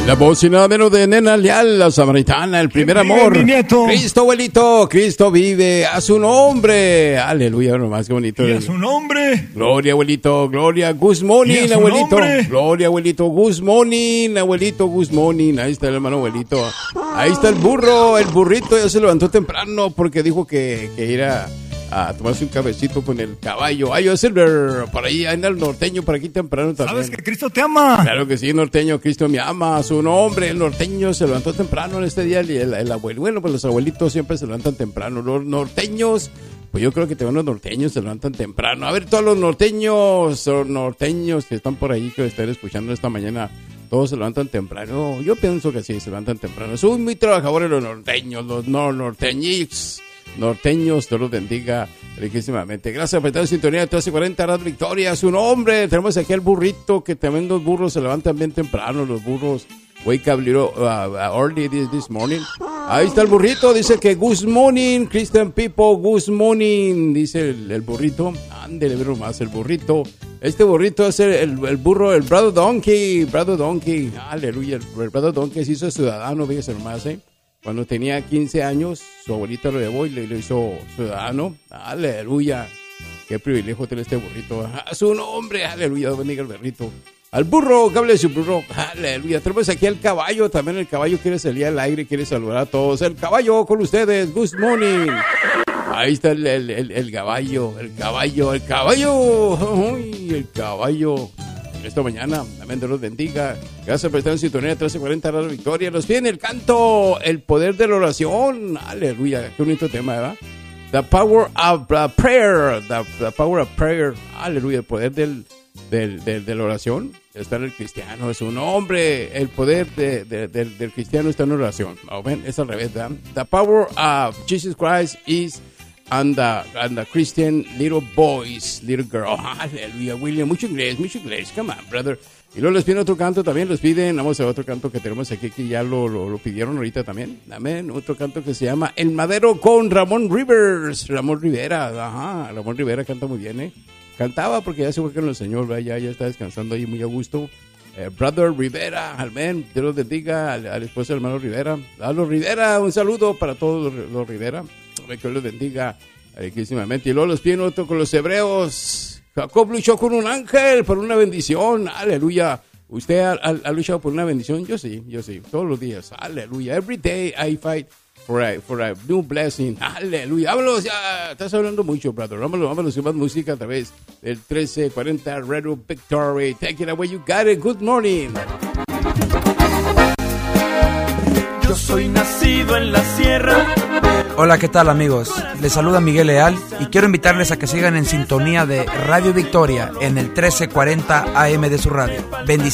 La voz y nada menos de Nena Leal, la samaritana, el primer amor. Cristo, abuelito, Cristo vive a su nombre. Aleluya, nomás, qué bonito. Y a su nombre. Gloria, abuelito, gloria. Good morning, abuelito. Nombre. Gloria, abuelito. Good morning, abuelito. Good morning. Ahí está el hermano abuelito. Ahí está el burro, el burrito ya se levantó temprano porque dijo que irá a tomarse un cabecito con el caballo. Ay, Silver, por ahí anda el norteño, por aquí temprano también. ¿Sabes que Cristo te ama? Claro que sí, norteño, Cristo me ama. Su nombre, el norteño, se levantó temprano en este día. Y el abuelo, bueno, pues los abuelitos siempre se levantan temprano. Los norteños, pues yo creo que también los norteños se levantan temprano. A ver, todos los norteños que están por ahí, que están escuchando esta mañana, todos se levantan temprano. Yo pienso que sí, se levantan temprano. Son muy trabajadores los norteños, los norteños. Norteños, Dios los bendiga riquísimamente. Gracias por estar en sintonía de 1340 Radio Victoria. Su nombre, tenemos aquí al burrito, que también los burros se levantan bien temprano. Los burros wake up little, early this morning. Ahí está el burrito, dice que good morning, Christian people, good morning, dice el burrito. Ándele, ver más el burrito. Este burrito es el burro, el Brother Donkey. Aleluya, el Brother Donkey se hizo ciudadano, fíjese nomás, Cuando tenía 15 años, su abuelita lo llevó y lo hizo ciudadano. Aleluya. Qué privilegio tiene este burrito. A su nombre, aleluya, bendiga el burrito. Al burro, que hable de su burro. Aleluya. Tenemos aquí al caballo. También el caballo quiere salir al aire, quiere saludar a todos. El caballo con ustedes. Good morning. Ahí está el caballo. Uy, el caballo. Esta mañana, amén, Dios los bendiga. Gracias por estar en sintonía de 1340 Radio Victoria. Nos viene el canto, el poder de la oración. Aleluya, qué bonito tema, ¿verdad? The power of prayer. The power of prayer. Aleluya, el poder de la oración está en el cristiano. Es un hombre. El poder del cristiano está en la oración. Amén, es al revés, ¿verdad? The power of Jesus Christ is and the Christian little boys, little girl. Aleluya, William, mucho inglés. Come on, brother. Y luego les piden otro canto también, les piden, vamos a otro canto que tenemos aquí, que ya lo pidieron ahorita también. Amén. Otro canto que se llama El Madero con Ramón Rivera. Ramón Rivera canta muy bien, Cantaba porque ya se fue con el Señor, ya está descansando ahí muy a gusto. Brother Rivera, amén. Dios los bendiga al esposo del hermano Rivera. A los Rivera, un saludo para todos los Rivera. Que Dios los bendiga riquísimamente. Y luego los piden otro con los hebreos. Jacob luchó con un ángel por una bendición. Aleluya. ¿Usted ha luchado por una bendición? Yo sí. Todos los días. Aleluya. Every day I fight for a new blessing. Aleluya. Vámonos, ya estás hablando mucho, brother. Vámonos con más música a través del 1340 Radio Victory. Take it away, you got it. Good morning. Yo soy nacido en la sierra. Hola, ¿qué tal, amigos? Les saluda Miguel Leal y quiero invitarles a que sigan en sintonía de Radio Victoria en el 1340 AM de su radio. Bendiciones.